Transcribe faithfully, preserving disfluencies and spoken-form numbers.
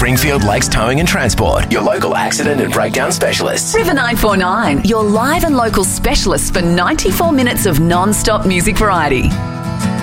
Springfield Lakes Towing and Transport, your local accident and breakdown specialists. River nine four nine, your live and local specialist for ninety-four minutes of non-stop music variety.